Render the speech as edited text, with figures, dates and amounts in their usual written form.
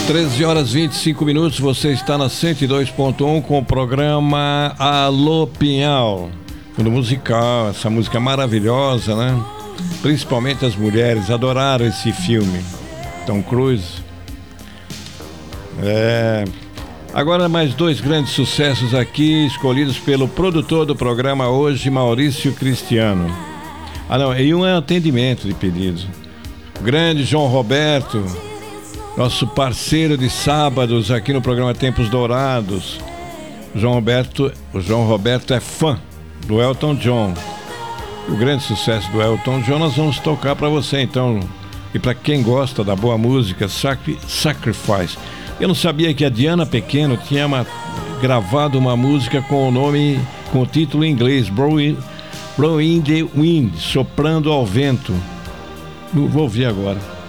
13 horas 25 minutos, você está na 102.1 com o programa Alô Pinhal. Fundo musical, essa música maravilhosa, né? Principalmente as mulheres adoraram esse filme. Tom Cruise. Agora mais dois grandes sucessos aqui, escolhidos pelo produtor do programa hoje, Maurício Cristiano. E um é atendimento de pedidos. O grande João Roberto, nosso parceiro de sábados aqui no programa Tempos Dourados. O João Roberto é fã do Elton John. O grande sucesso do Elton John nós vamos tocar para você então. E para quem gosta da boa música, Sacrifice. Eu não sabia que a Diana Pequeno tinha gravado uma música com o título em inglês, Blowing the Wind, soprando ao vento. Vou ouvir agora.